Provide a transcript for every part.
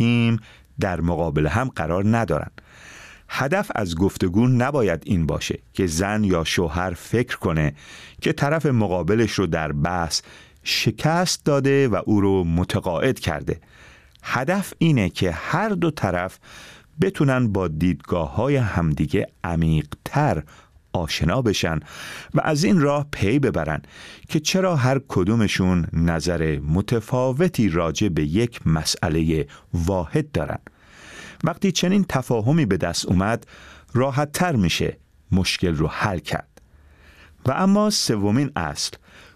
تیم در مقابل هم قرار ندارن. هدف از گفتگو نباید این باشه که زن یا شوهر فکر کنه که طرف مقابلش رو در بحث شکست داده و او رو متقاعد کرده. هدف اینه که هر دو طرف بتونن با دیدگاه‌های همدیگه عمیق‌تر آشنا بشن و از این راه پی ببرن که چرا هر کدومشون نظر متفاوتی راجع به یک مسئله واحد دارن. وقتی چنین تفاهمی به دست اومد، راحت‌تر میشه مشکل رو حل کرد. و اما سومین اصل،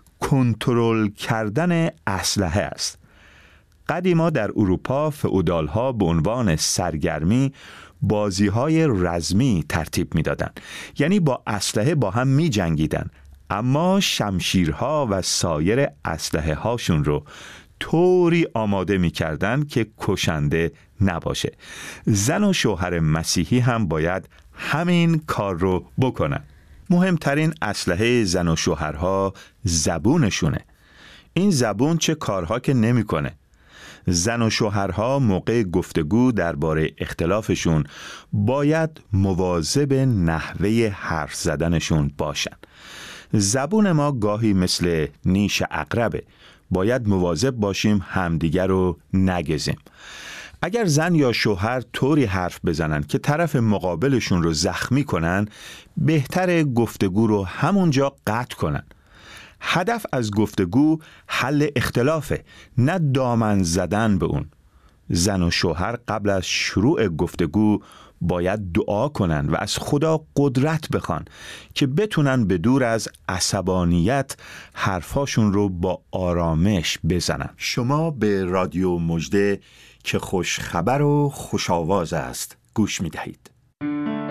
کنترل کردن اسلحه است. قدیما در اروپا فئودال‌ها به عنوان سرگرمی بازی‌های رزمی ترتیب می‌دادند. یعنی با اسلحه با هم می‌جنگیدن، اما شمشیرها و سایر اسلحه هاشون رو طوری آماده می‌کردن که کشنده نباشه. زن و شوهر مسیحی هم باید همین کار رو بکنن. مهمترین اسلحه زن و شوهرها زبونشونه. این زبون چه کارها که نمی‌کنه. زن و شوهرها موقع گفتگو درباره اختلافشون باید مواظب نحوه حرف زدنشون باشن. زبون ما گاهی مثل نیش عقربه. باید مواظب باشیم همدیگر رو نگزیم. اگر زن یا شوهر طوری حرف بزنن که طرف مقابلشون رو زخمی کنن، بهتره گفتگو رو همونجا قطع کنن. هدف از گفتگو حل اختلافه، نه دامن زدن به اون. زن و شوهر قبل از شروع گفتگو باید دعا کنن و از خدا قدرت بخوان که بتونن به دور از عصبانیت حرفاشون رو با آرامش بزنن. شما به رادیو مژده که خوش خبر و خوش آواز است گوش می دهید.